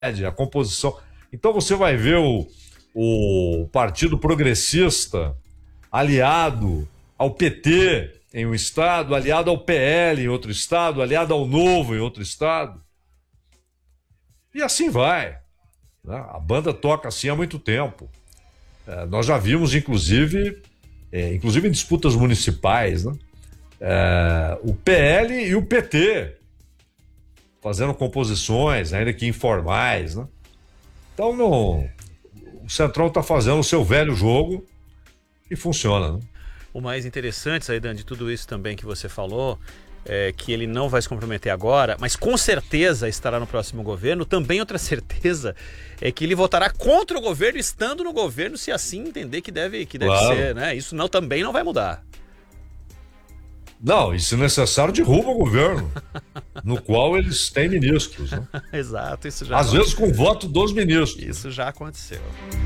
a composição. Então você vai ver o Partido Progressista aliado ao PT em um estado, aliado ao PL em outro estado, aliado ao Novo em outro estado. E assim vai, né? A banda toca assim há muito tempo. Nós já vimos, inclusive em disputas municipais, né? O PL e o PT fazendo composições, ainda que informais, né? Então, o Centrão está fazendo o seu velho jogo e funciona, né? O mais interessante, Zaidan, de tudo isso também que você falou, é que ele não vai se comprometer agora, mas com certeza estará no próximo governo. Também outra certeza é que ele votará contra o governo, estando no governo, se assim entender que deve claro. Ser, né? Isso também não vai mudar. Não, e se necessário derruba o governo, no qual eles têm ministros, né? Exato, isso já às vezes com voto dos ministros. Isso já aconteceu.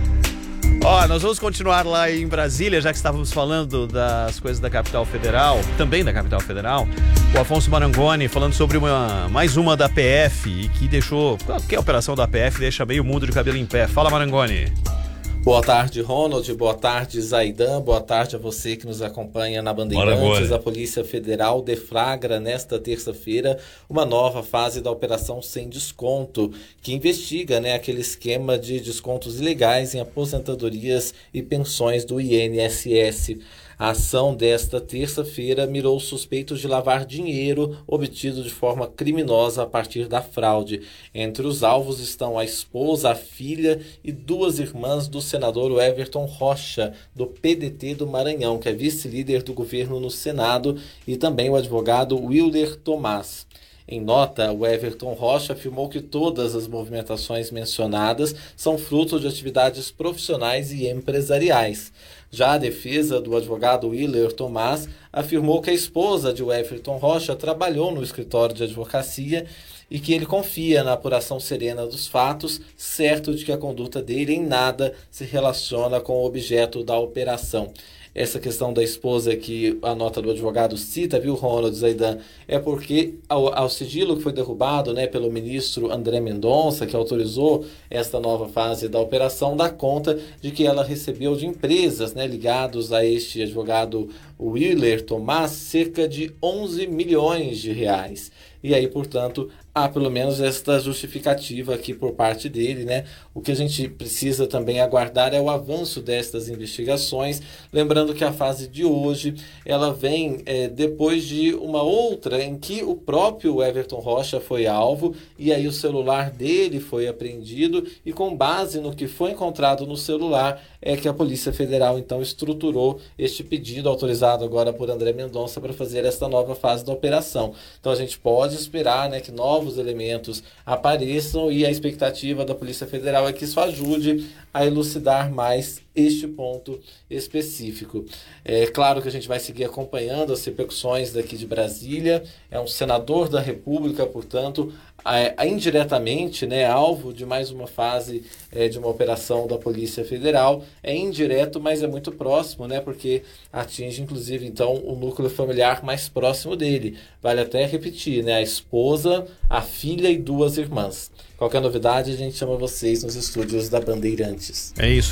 Nós vamos continuar lá em Brasília, já que estávamos falando das coisas da capital federal, também da capital federal. O Afonso Marangoni falando sobre mais uma da PF, e que deixou, qualquer operação da PF deixa meio mundo de cabelo em pé. Fala, Marangoni. Boa tarde, Ronald. Boa tarde, Zaidan. Boa tarde a você que nos acompanha na Bandeirantes. A Polícia Federal deflagra nesta terça-feira uma nova fase da Operação Sem Desconto, que investiga, aquele esquema de descontos ilegais em aposentadorias e pensões do INSS. A ação desta terça-feira mirou suspeitos de lavar dinheiro obtido de forma criminosa a partir da fraude. Entre os alvos estão a esposa, a filha e 2 irmãs do senador Everton Rocha, do PDT do Maranhão, que é vice-líder do governo no Senado, e também o advogado Willer Tomás. Em nota, o Everton Rocha afirmou que todas as movimentações mencionadas são fruto de atividades profissionais e empresariais. Já a defesa do advogado Willer Tomás afirmou que a esposa de Everton Rocha trabalhou no escritório de advocacia e que ele confia na apuração serena dos fatos, certo de que a conduta dele em nada se relaciona com o objeto da operação. Essa questão da esposa que a nota do advogado cita, viu, Ronald, Zaidan, é porque ao sigilo que foi derrubado, pelo ministro André Mendonça, que autorizou esta nova fase da operação, dá conta de que ela recebeu de empresas, ligados a este advogado Willer Tomás, cerca de 11 milhões de reais. E aí, portanto, há pelo menos esta justificativa aqui por parte dele, O que a gente precisa também aguardar é o avanço destas investigações. Lembrando que a fase de hoje, ela vem depois de uma outra em que o próprio Everton Rocha foi alvo e aí o celular dele foi apreendido e com base no que foi encontrado no celular é que a Polícia Federal então estruturou este pedido autorizado agora por André Mendonça para fazer esta nova fase da operação. Então a gente pode esperar que novos elementos apareçam e a expectativa da Polícia Federal é que isso ajude a elucidar mais este ponto específico. É claro que a gente vai seguir acompanhando as repercussões daqui de Brasília. É um senador da República, portanto, indiretamente, alvo de mais uma fase de uma operação da Polícia Federal. É indireto, mas é muito próximo, porque atinge, inclusive, então, o núcleo familiar mais próximo dele. Vale até repetir, a esposa, a filha e 2 irmãs. Qualquer novidade, a gente chama vocês nos estúdios da Bandeirantes. É isso,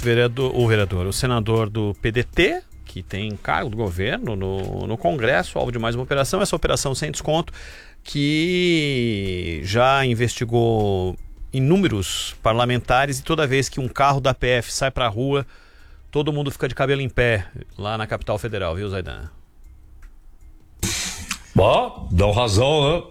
o senador do PDT, que tem cargo do governo no Congresso, alvo de mais uma operação, essa operação sem desconto, que já investigou inúmeros parlamentares e toda vez que um carro da PF sai pra rua, todo mundo fica de cabelo em pé lá na capital federal, viu, Zaidan? Bom, dão razão,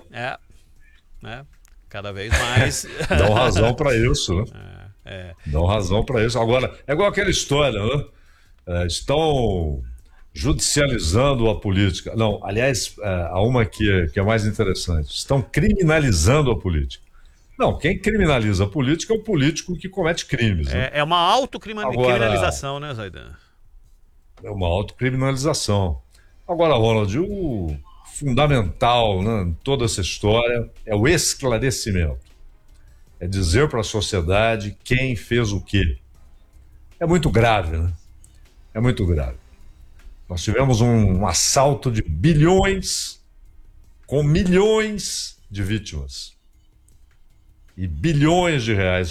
Cada vez mais. Dão razão para isso, Dão razão para isso. Agora, é igual aquela história, estão judicializando a política. Não, aliás, há uma que é mais interessante. Estão criminalizando a política. Não, quem criminaliza a política é o político que comete crimes. É uma autocriminalização, Zaidan? É uma autocriminalização. Agora, Ronald, o fundamental, em toda essa história é o esclarecimento. É dizer para a sociedade quem fez o quê. É muito grave, É muito grave. Nós tivemos um assalto de bilhões com milhões de vítimas. e bilhões de reais